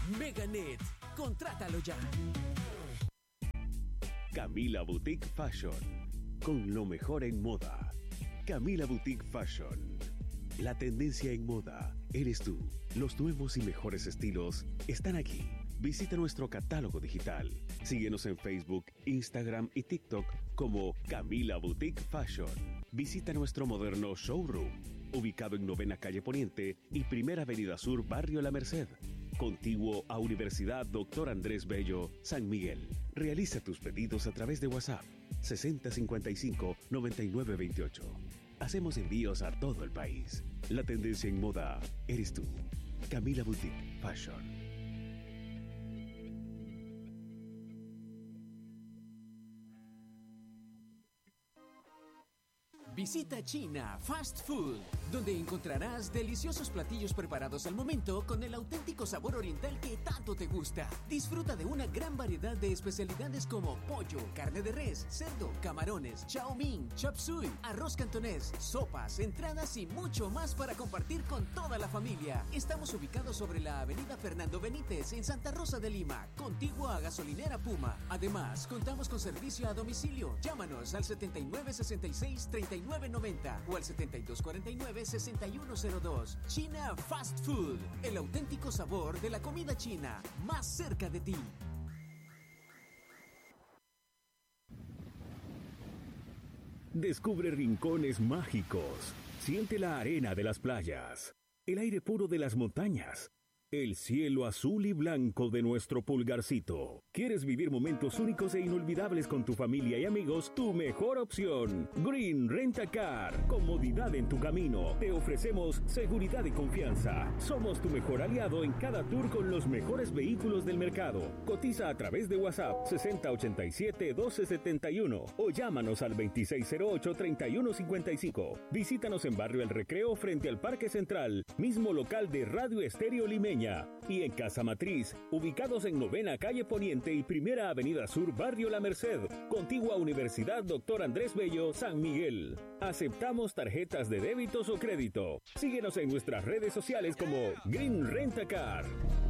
Meganet, contrátalo ya. Camila Boutique Fashion, con lo mejor en moda. Camila Boutique Fashion. La tendencia en moda eres tú. Los nuevos y mejores estilos están aquí. Visita nuestro catálogo digital. Síguenos en Facebook, Instagram y TikTok como Camila Boutique Fashion. Visita nuestro moderno showroom, ubicado en 9ª Calle Poniente y 1ª Avenida Sur, Barrio La Merced, contiguo a Universidad Dr. Andrés Bello, San Miguel. Realiza tus pedidos a través de WhatsApp 6055-9928. Hacemos envíos a todo el país. La tendencia en moda eres tú. Camila Boutique Fashion. Visita China Fast Food, donde encontrarás deliciosos platillos preparados al momento con el auténtico sabor oriental que tanto te gusta. Disfruta de una gran variedad de especialidades como pollo, carne de res, cerdo, camarones, chow mein, chop suey, arroz cantonés, sopas, entradas y mucho más para compartir con toda la familia. Estamos ubicados sobre la avenida Fernando Benítez en Santa Rosa de Lima, contiguo a Gasolinera Puma. Además, contamos con servicio a domicilio. Llámanos al 7966-3990 o al 7249-6102. China Fast Food, el auténtico sabor de la comida china, más cerca de ti. Descubre rincones mágicos. Siente la arena de las playas, el aire puro de las montañas, el cielo azul y blanco de nuestro Pulgarcito. ¿Quieres vivir momentos únicos e inolvidables con tu familia y amigos? Tu mejor opción, Green Rent a Car. Comodidad en tu camino. Te ofrecemos seguridad y confianza. Somos tu mejor aliado en cada tour con los mejores vehículos del mercado. Cotiza a través de WhatsApp 6087-1271 o llámanos al 2608-3155. Visítanos en Barrio El Recreo frente al Parque Central, mismo local de Radio Estéreo Limeña. Y en Casa Matriz, ubicados en 9ª Calle Poniente y 1ª Avenida Sur, Barrio La Merced, contigua a Universidad Dr. Andrés Bello, San Miguel. Aceptamos tarjetas de débitos o crédito. Síguenos en nuestras redes sociales como Green Rent a Car.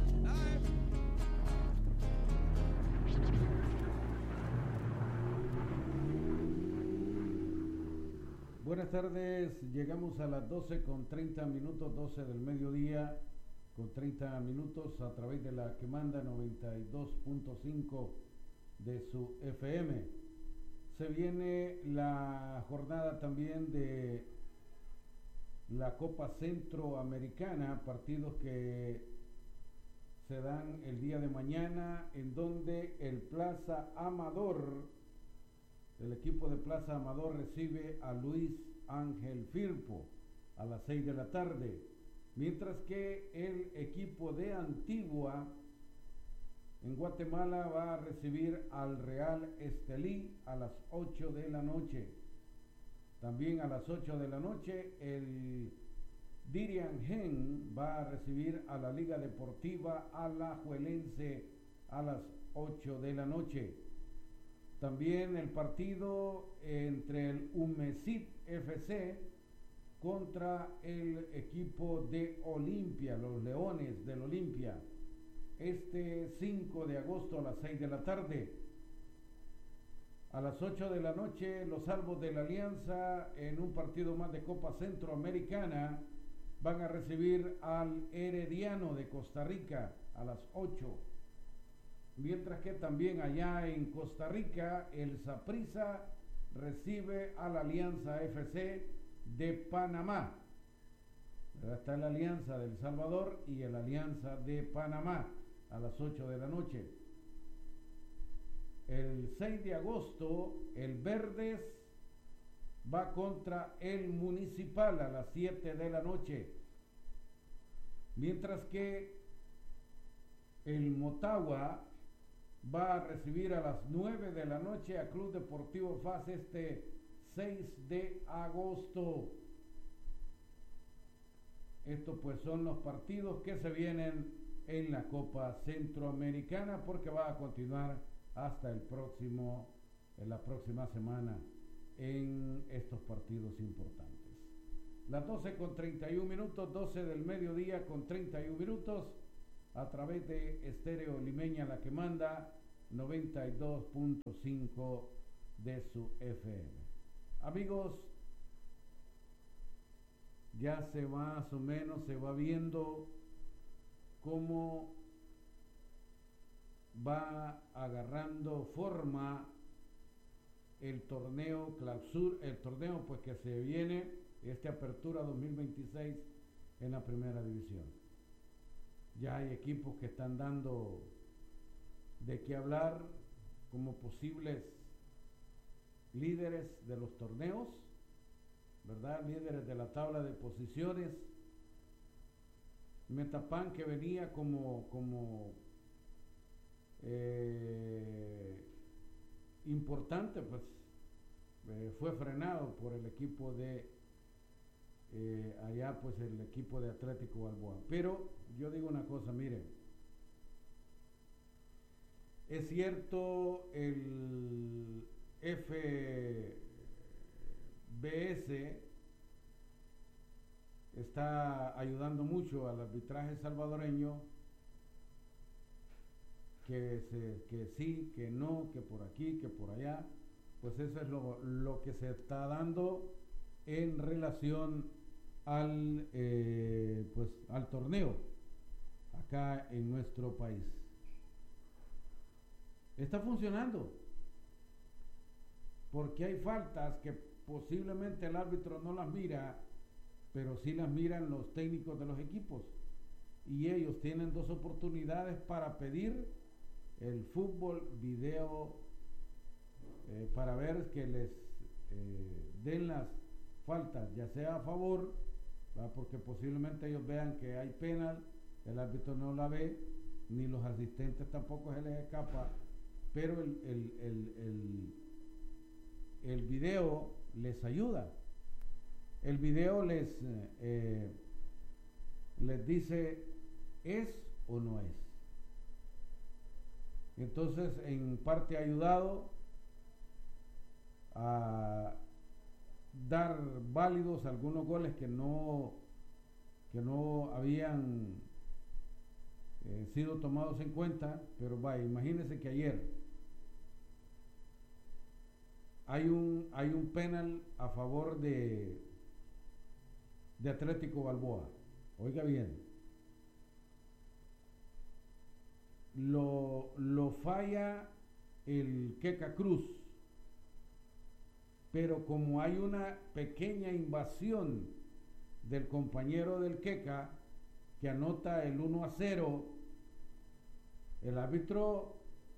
Buenas tardes, llegamos a las 12:30, 12 del mediodía, con 30 minutos a través de la que manda 92.5 de su FM. Se viene la jornada también de la Copa Centroamericana, partidos que se dan el día de mañana, en donde el Plaza Amador, el equipo de Plaza Amador recibe a Luis Ángel Firpo a las 6 de la tarde. Mientras que el equipo de Antigua en Guatemala va a recibir al Real Estelí a las 8 de la noche. También a las 8 de la noche el Dirian Gen va a recibir a la Liga Deportiva Alajuelense a las 8 de la noche. También el partido entre el Umesit FC contra el equipo de Olimpia, los Leones del Olimpia, este 5 de agosto a las 6 de la tarde. A las 8 de la noche, los Salvos de la Alianza, en un partido más de Copa Centroamericana, van a recibir al Herediano de Costa Rica a las 8. Mientras que también allá en Costa Rica, el Saprissa recibe a la Alianza FC de Panamá. Está la Alianza del Salvador y la Alianza de Panamá a las 8 de la noche. El 6 de agosto, el Verdes va contra el Municipal a las 7 de la noche. Mientras que el Motagua va a recibir a las 9 de la noche a Club Deportivo FAS este 6 de agosto. Estos pues son los partidos que se vienen en la Copa Centroamericana, porque va a continuar hasta en la próxima semana en estos partidos importantes. Las 12:31, 12 del mediodía con 31 minutos. a través de Estéreo Limeña, la que manda 92.5 de su FM. Amigos, ya más o menos se va viendo cómo va agarrando forma el torneo clausura, el torneo pues que se viene, apertura 2026 en la primera división. Ya hay equipos que están dando de qué hablar como posibles líderes de los torneos, ¿verdad? Líderes de la tabla de posiciones. Metapan, que venía como importante, pues fue frenado por el equipo de allá, pues el equipo de Atlético Balboa. Pero yo digo una cosa, miren, es cierto, el FBS está ayudando mucho al arbitraje salvadoreño, que sí, que no, que por aquí, que por allá. Pues eso es lo que se está dando en relación al torneo acá en nuestro país. Está funcionando, porque hay faltas que posiblemente el árbitro no las mira, pero sí las miran los técnicos de los equipos, y ellos tienen dos oportunidades para pedir el fútbol video para ver que les den las faltas, ya sea a favor, ¿verdad? Porque posiblemente ellos vean que hay penal, el árbitro no la ve, ni los asistentes tampoco se les escapa, pero el video les ayuda. El video les dice es o no es. Entonces, en parte ha ayudado a dar válidos algunos goles que no habían sido tomados en cuenta. Pero vaya, imagínense que ayer hay un penal a favor de Atlético Balboa. Oiga bien, lo falla el Queca Cruz, pero como hay una pequeña invasión del compañero del Queca que anota el 1-0, el árbitro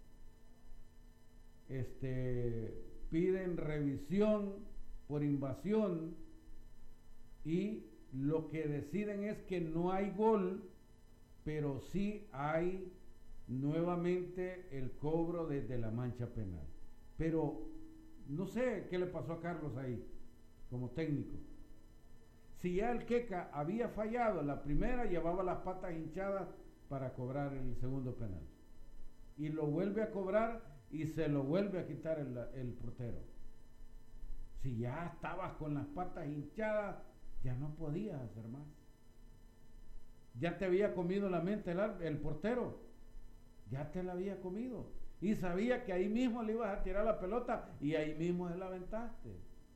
piden revisión por invasión, y lo que deciden es que no hay gol, pero sí hay nuevamente el cobro desde la mancha penal. Pero no sé qué le pasó a Carlos ahí como técnico. Si ya el Queca había fallado la primera, llevaba las patas hinchadas para cobrar el segundo penal, y lo vuelve a cobrar y se lo vuelve a quitar el portero. Si ya estabas con las patas hinchadas, ya no podías hacer más. Ya te había comido la mente el portero, ya te la había comido, y sabía que ahí mismo le ibas a tirar la pelota y ahí mismo se la aventaste,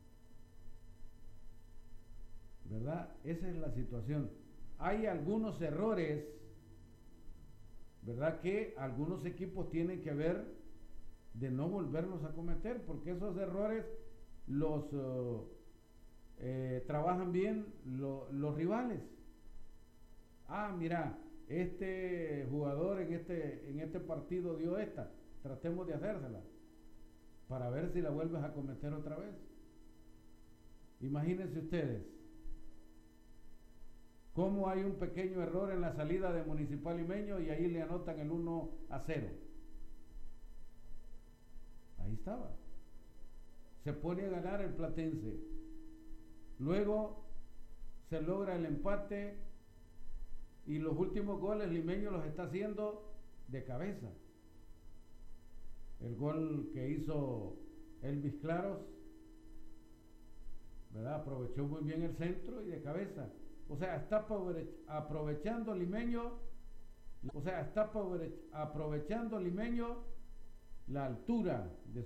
¿verdad? Esa es la situación. Hay algunos errores, ¿verdad?, que algunos equipos tienen que ver de no volverlos a cometer, porque esos errores los trabajan bien los rivales. Mira, este jugador en este partido dio esta, tratemos de hacérsela para ver si la vuelves a cometer otra vez. Imagínense ustedes cómo hay un pequeño error en la salida de Municipal Limeño y ahí le anotan el 1-0. Ahí estaba. Se pone a ganar el Platense. Luego se logra el empate y los últimos goles Limeño los está haciendo de cabeza. El gol que hizo Elvis Claros, ¿verdad?, aprovechó muy bien el centro y de cabeza. O sea, está aprovechando Limeño O sea, está aprovechando Limeño la altura de